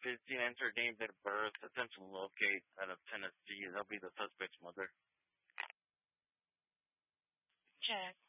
15, enter name, date of birth, attempt to locate out of Tennessee. That'll be the suspect's mother. Check.